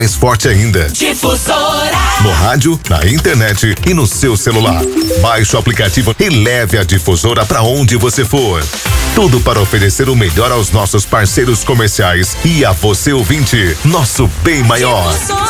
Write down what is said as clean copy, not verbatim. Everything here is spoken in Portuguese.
mais forte ainda. Difusora. No rádio, na internet e no seu celular. Baixe o aplicativo e leve a Difusora para onde você for. Tudo para oferecer o melhor aos nossos parceiros comerciais e a você ouvinte, nosso bem maior. Difusora.